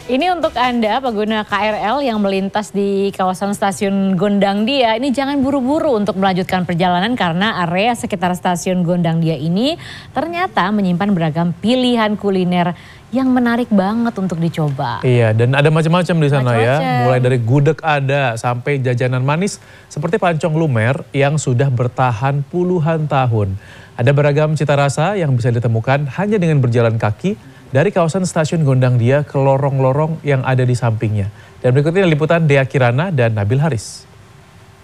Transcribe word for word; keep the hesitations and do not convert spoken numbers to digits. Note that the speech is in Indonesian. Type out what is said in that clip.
Ini untuk Anda pengguna K R L yang melintas di kawasan stasiun Gondangdia, ini jangan buru-buru untuk melanjutkan perjalanan karena area sekitar stasiun Gondangdia ini ternyata menyimpan beragam pilihan kuliner yang menarik banget untuk dicoba. Iya, dan ada macam-macam di sana Macam-macam. ya. Mulai dari gudeg ada sampai jajanan manis seperti pancong lumer yang sudah bertahan puluhan tahun. Ada beragam cita rasa yang bisa ditemukan hanya dengan berjalan kaki dari kawasan stasiun Gondangdia ke lorong-lorong yang ada di sampingnya. Dan berikut ini liputan Dea Kirana dan Nabil Haris.